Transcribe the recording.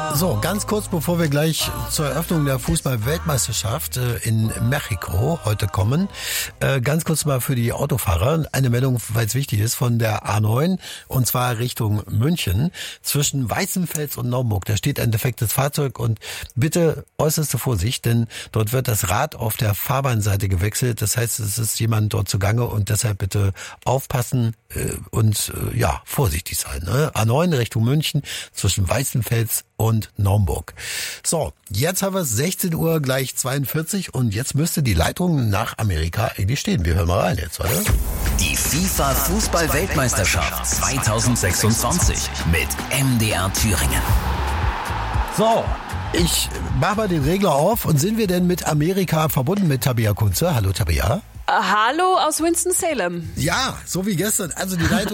So, ganz kurz bevor wir gleich zur Eröffnung der Fußball-Weltmeisterschaft in Mexiko heute kommen, ganz kurz mal für die Autofahrer eine Meldung, weil es wichtig ist, von der A9 und zwar Richtung München zwischen Weißenfels und Naumburg. Da steht ein defektes Fahrzeug und bitte äußerste Vorsicht, denn dort wird das Rad auf der Fahrbahnseite gewechselt. Das heißt, es ist jemand dort zugange und deshalb bitte aufpassen und vorsichtig sein. Ne? A9 Richtung München zwischen Weißenfels und Naumburg. So, jetzt haben wir es 16 Uhr gleich 42 und jetzt müsste die Leitung nach Amerika eigentlich stehen. Wir hören mal rein jetzt, oder? Die FIFA Fußball-Weltmeisterschaft 2026 mit MDR Thüringen. So, ich mache mal den Regler auf und sind wir denn mit Amerika verbunden mit Tabea Kunze? Hallo Tabea. Hallo aus Winston-Salem. Ja, so wie gestern. Also die Leitung